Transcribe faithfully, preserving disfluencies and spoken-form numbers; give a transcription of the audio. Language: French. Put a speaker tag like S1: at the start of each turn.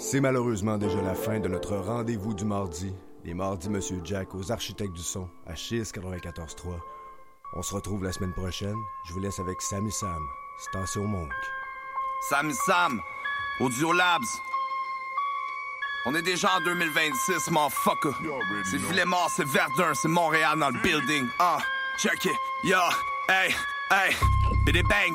S1: C'est malheureusement déjà la fin de notre rendez-vous du mardi. Les mardis, Monsieur Jack, aux Architectes du Son, à Chiz quatre-vingt-quatorze trois. On se retrouve la semaine prochaine. Je vous laisse avec Sammy Sam, Station Monk.
S2: Sammy Sam, Audio Labs. On est déjà en deux mille vingt-six, motherfucker. C'est Villemort, c'est Verdun, c'est Montréal dans le building. Ah, check it, yo, hey, hey, biddy bang.